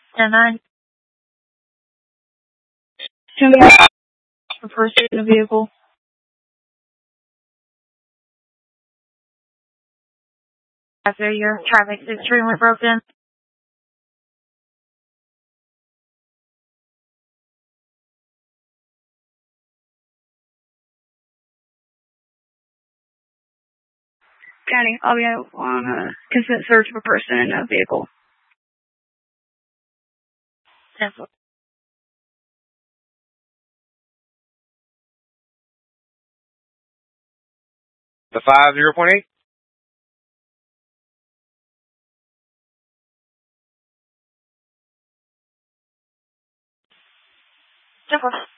10-9. Can we have the first aid in the vehicle? After your traffic's extremely broken. County, I'll be on a consent search of a person in a vehicle. 10-4. The 50.8? 10-4.